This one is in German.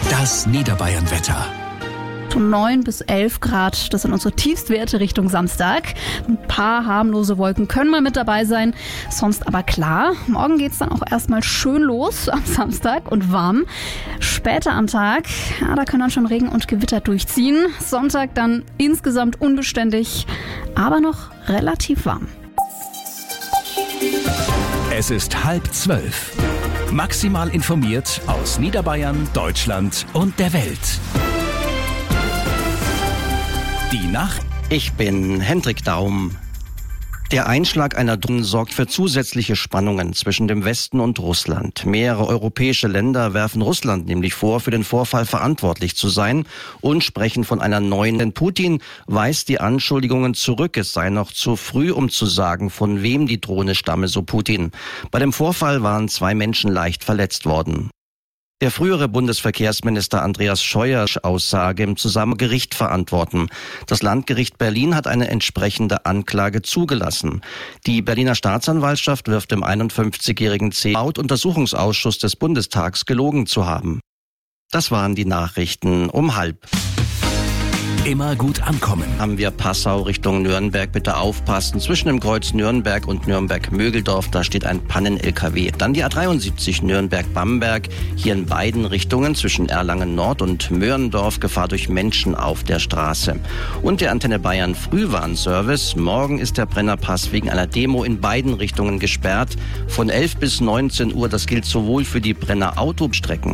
Das Niederbayern-Wetter. 9 bis 11 Grad, das sind unsere Tiefstwerte Richtung Samstag. Ein paar harmlose Wolken können mal mit dabei sein, sonst aber klar. Morgen geht's dann auch erstmal schön los am Samstag und warm. Später am Tag, da können dann schon Regen und Gewitter durchziehen. Sonntag dann insgesamt unbeständig, aber noch relativ warm. Es ist 11:30. Maximal informiert aus Niederbayern, Deutschland und der Welt. Die Nacht. Ich bin Hendrik Daum. Der Einschlag einer Drohne sorgt für zusätzliche Spannungen zwischen dem Westen und Russland. Mehrere europäische Länder werfen Russland nämlich vor, für den Vorfall verantwortlich zu sein und sprechen von einer neuen. Denn Putin weist die Anschuldigungen zurück. Es sei noch zu früh, um zu sagen, von wem die Drohne stamme, so Putin. Bei dem Vorfall waren 2 Menschen leicht verletzt worden. Der frühere Bundesverkehrsminister Andreas Scheuers Aussage im Zusammengericht verantworten. Das Landgericht Berlin hat eine entsprechende Anklage zugelassen. Die Berliner Staatsanwaltschaft wirft dem 51-jährigen laut Untersuchungsausschuss des Bundestags gelogen zu haben. Das waren die Nachrichten um 12:30. Immer gut ankommen. Haben wir Passau Richtung Nürnberg, bitte aufpassen. Zwischen dem Kreuz Nürnberg und Nürnberg-Mögeldorf, da steht ein Pannen-LKW. Dann die A73 Nürnberg-Bamberg, hier in beiden Richtungen zwischen Erlangen-Nord und Möhrendorf, Gefahr durch Menschen auf der Straße. Und der Antenne Bayern Frühwarnservice. Morgen ist der Brennerpass wegen einer Demo in beiden Richtungen gesperrt. Von 11 bis 19 Uhr, das gilt sowohl für die Brenner Autostrecken